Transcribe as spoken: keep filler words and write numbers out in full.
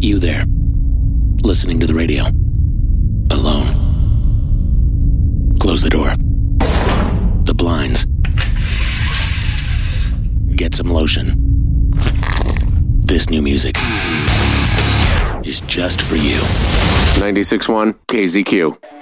you there, listening to the radio, alone. Close the door. The blinds. Get some lotion. This new music is just for you. ninety-six point one K Z Q.